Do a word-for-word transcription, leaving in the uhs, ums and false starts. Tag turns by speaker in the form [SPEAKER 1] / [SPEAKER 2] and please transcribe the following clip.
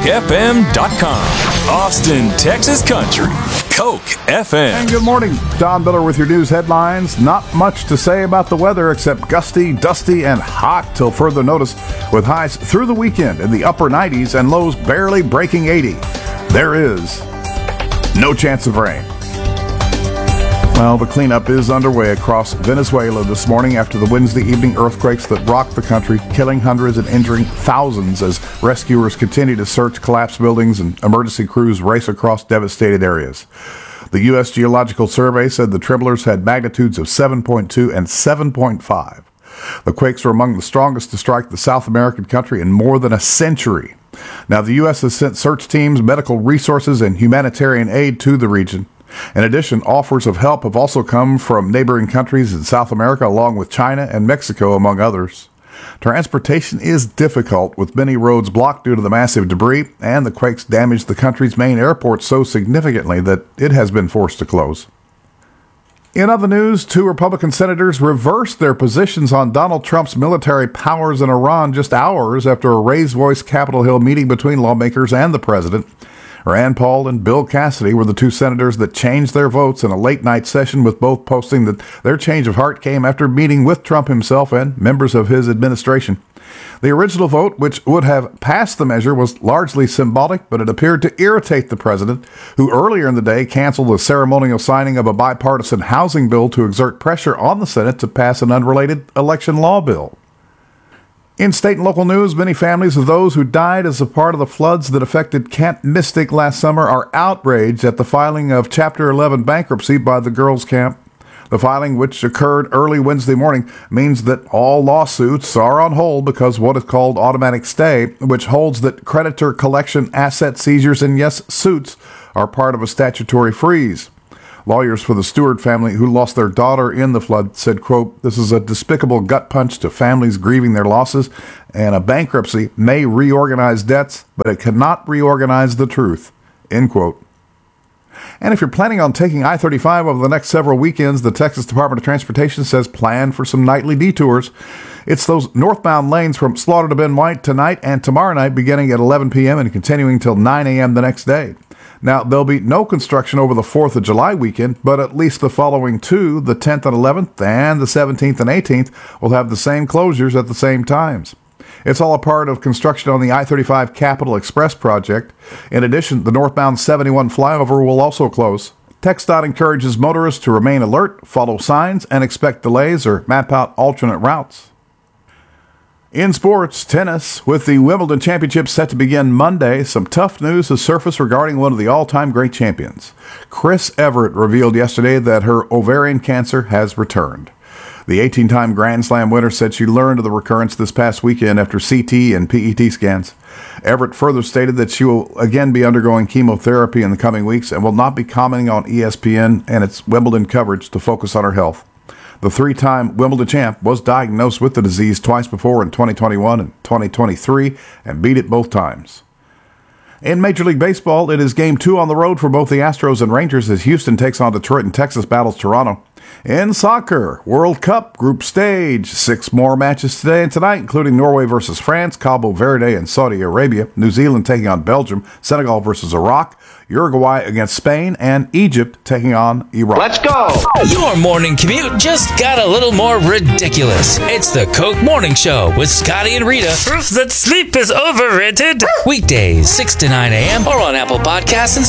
[SPEAKER 1] F M dot com. Austin, Texas Country. Coke F M.
[SPEAKER 2] And good morning. Don Miller with your news headlines. Not much to say about the weather except gusty, dusty, and hot till further notice, with highs through the weekend in the upper nineties and lows barely breaking eighty. There is no chance of rain. Well, the cleanup is underway across Venezuela this morning after the Wednesday evening earthquakes that rocked the country, killing hundreds and injuring thousands as rescuers continue to search collapsed buildings and emergency crews race across devastated areas. The U S Geological Survey said the tremblers had magnitudes of seven point two and seven point five. The quakes were among the strongest to strike the South American country in more than a century. Now, the U S has sent search teams, medical resources, and humanitarian aid to the region. In addition, offers of help have also come from neighboring countries in South America, along with China and Mexico, among others. Transportation is difficult, with many roads blocked due to the massive debris, and the quakes damaged the country's main airport so significantly that it has been forced to close. In other news, two Republican senators reversed their positions on Donald Trump's military powers in Iran just hours after a raised voice Capitol Hill meeting between lawmakers and the president. Rand Paul and Bill Cassidy were the two senators that changed their votes in a late-night session, with both posting that their change of heart came after meeting with Trump himself and members of his administration. The original vote, which would have passed the measure, was largely symbolic, but it appeared to irritate the president, who earlier in the day canceled the ceremonial signing of a bipartisan housing bill to exert pressure on the Senate to pass an unrelated election law bill. In state and local news, many families of those who died as a part of the floods that affected Camp Mystic last summer are outraged at the filing of Chapter eleven bankruptcy by the girls' camp. The filing, which occurred early Wednesday morning, means that all lawsuits are on hold because of what is called automatic stay, which holds that creditor collection, asset seizures, and yes, suits are part of a statutory freeze. Lawyers for the Stewart family, who lost their daughter in the flood, said, quote, "This is a despicable gut punch to families grieving their losses, and a bankruptcy may reorganize debts, but it cannot reorganize the truth," end quote. And if you're planning on taking I thirty-five over the next several weekends, the Texas Department of Transportation says plan for some nightly detours. It's those northbound lanes from Slaughter to Ben White tonight and tomorrow night, beginning at eleven p.m. and continuing till nine a.m. the next day. Now, there'll be no construction over the fourth of July weekend, but at least the following two, the tenth and eleventh, and the seventeenth and eighteenth, will have the same closures at the same times. It's all a part of construction on the I thirty-five Capital Express project. In addition, the northbound seventy-one flyover will also close. TxDOT encourages motorists to remain alert, follow signs, and expect delays or map out alternate routes. In sports, tennis, with the Wimbledon Championship set to begin Monday, some tough news has surfaced regarding one of the all-time great champions. Chris Evert revealed yesterday that her ovarian cancer has returned. The eighteen-time Grand Slam winner said she learned of the recurrence this past weekend after C T and P E T scans. Everett further stated that she will again be undergoing chemotherapy in the coming weeks and will not be commenting on E S P N and its Wimbledon coverage to focus on her health. The three-time Wimbledon champ was diagnosed with the disease twice before in twenty twenty-one and twenty twenty-three and beat it both times. In Major League Baseball, it is game two on the road for both the Astros and Rangers as Houston takes on Detroit and Texas battles Toronto. In soccer, World Cup group stage, six more matches today and tonight, including Norway versus France, Cabo Verde and Saudi Arabia, New Zealand taking on Belgium, Senegal versus Iraq, Uruguay against Spain, and Egypt taking on Iraq.
[SPEAKER 3] Let's go!
[SPEAKER 4] Your morning commute just got a little more ridiculous. It's the Coke Morning Show with Scotty and Rita.
[SPEAKER 5] Proof that sleep is overrated.
[SPEAKER 4] Weekdays, six to nine a.m. or on Apple Podcasts and